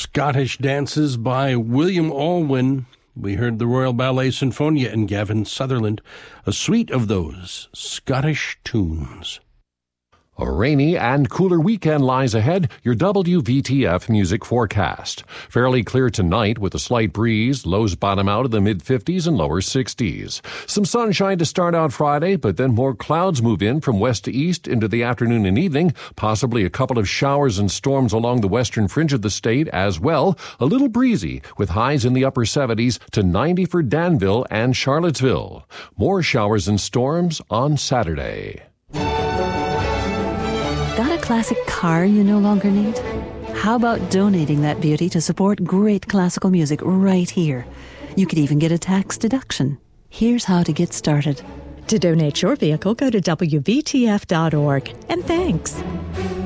Scottish dances by William Alwyn. We heard the Royal Ballet Sinfonia and Gavin Sutherland, a suite of those Scottish tunes. A rainy and cooler weekend lies ahead. Your WVTF music forecast. Fairly clear tonight with a slight breeze. Lows bottom out of the mid-50s and lower 60s. Some sunshine to start out Friday, but then more clouds move in from west to east into the afternoon and evening. Possibly a couple of showers and storms along the western fringe of the state as well. A little breezy with highs in the upper 70s to 90 for Danville and Charlottesville. More showers and storms on Saturday. Got a classic car you no longer need? How about donating that beauty to support great classical music right here? You could even get a tax deduction. Here's how to get started. To donate your vehicle, go to WVTF.org. And thanks.